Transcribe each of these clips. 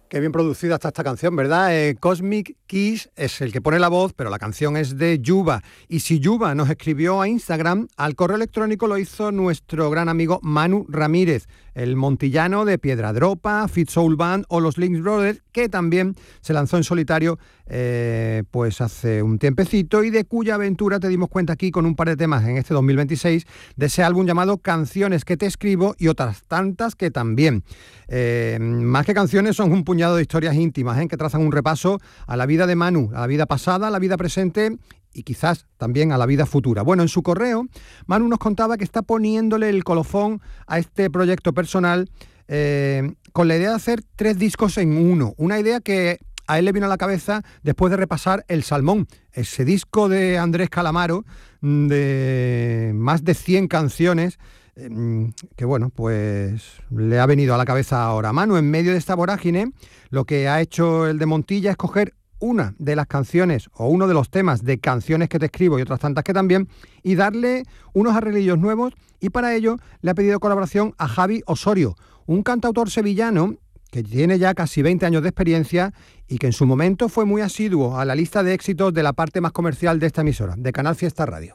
Qué bien producida está esta canción, ¿verdad? Cosmic Kiss es el que pone la voz, pero la canción es de Yuba. Y si Yuba nos escribió a Instagram, al correo electrónico lo hizo nuestro gran amigo Manu Ramírez, el montillano de Piedradropa, Fit Soul Band o los Lynx Brothers, que también se lanzó en solitario pues hace un tiempecito y de cuya aventura te dimos cuenta aquí con un par de temas en este 2026 de ese álbum llamado Canciones que te escribo y otras tantas que también. Más que canciones son un puñado de historias íntimas que trazan un repaso a la vida de Manu, a la vida pasada, a la vida presente y quizás también a la vida futura. Bueno, en su correo, Manu nos contaba que está poniéndole el colofón a este proyecto personal con la idea de hacer 3 discos en uno. Una idea que a él le vino a la cabeza después de repasar El Salmón, ese disco de Andrés Calamaro de más de 100 canciones que bueno, pues le ha venido a la cabeza ahora. Manu, en medio de esta vorágine, lo que ha hecho el de Montilla es coger una de las canciones o uno de los temas de Canciones que te escribo y otras tantas que también y darle unos arreglillos nuevos, y para ello le ha pedido colaboración a Javi Osorio, un cantautor sevillano que tiene ya casi 20 años de experiencia y que en su momento fue muy asiduo a la lista de éxitos de la parte más comercial de esta emisora, de Canal Fiesta Radio.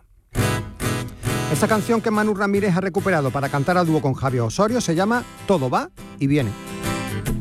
Esta canción que Manu Ramírez ha recuperado para cantar a dúo con Javi Osorio se llama Todo va y viene.